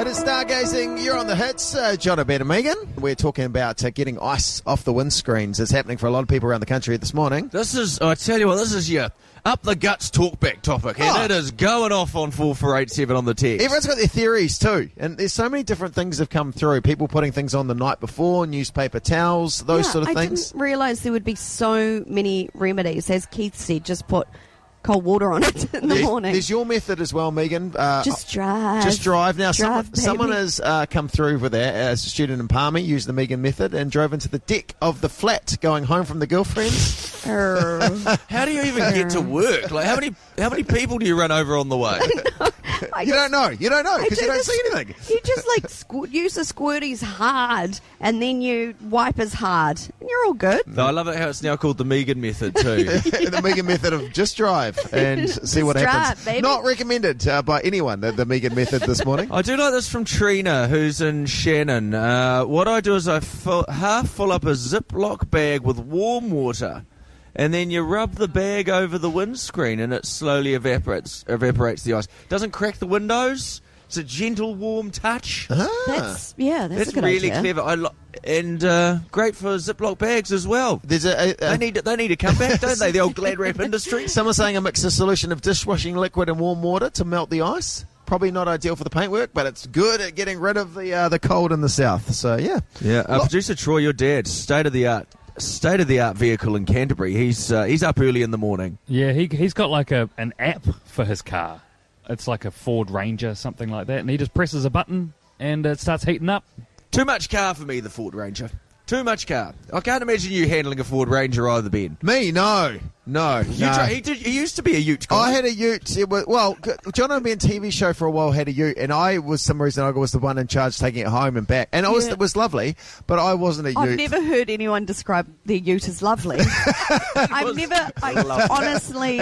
It is Stargazing. You're on the hits. John O'Brien and Megan. We're talking about getting ice off the windscreens. It's happening for a lot of people around the country this morning. This is your up the guts talkback topic, and it is going off on 4487 on the text. Everyone's got their theories too, and there's so many different things have come through. People putting things on the night before, newspaper towels, those sort of things. I didn't realise there would be so many remedies. As Keith said, just put cold water on it in the morning. There's your method as well, Megan. Just drive. Just drive. Now, Drive, someone has come through with that as a student in Palmy, used the Megan method, and drove into the deck of the flat going home from the girlfriends. How do you even get to work? Like, how many people do you run over on the way? You don't know because you don't see anything. You just use the squirties hard, and then you wipe as hard, and you're all good. No, I love it how it's now called the Megan method too. The Megan method of just drive and see what happens. Baby. Not recommended by anyone, the Megan method this morning. I do like this from Trina, who's in Shannon. What I do is I half fill up a Ziploc bag with warm water, and then you rub the bag over the windscreen, and it slowly evaporates the ice. Doesn't crack the windows. It's a gentle, warm touch. That's a good really idea. clever. And great for Ziploc bags as well. There's They need to come back, don't they? The old Glad Wrap industry. Someone's saying mix a solution of dishwashing liquid and warm water to melt the ice. Probably not ideal for the paintwork, but it's good at getting rid of the cold in the south. So yeah. Producer Troy, your dad, state of the art vehicle in Canterbury. He's up early in the morning. Yeah, he's got like an app for his car. It's like a Ford Ranger, something like that, and he just presses a button and it starts heating up. Too much car for me, the Ford Ranger. Too much car. I can't imagine you handling a Ford Ranger either, Ben. Me? No. He used to be a ute guy. I had a ute. John O'Brien TV show for a while had a ute, and I was some reason I was the one in charge taking it home and back. And it was lovely, but I wasn't a ute. I've never heard anyone describe their ute as lovely. Honestly,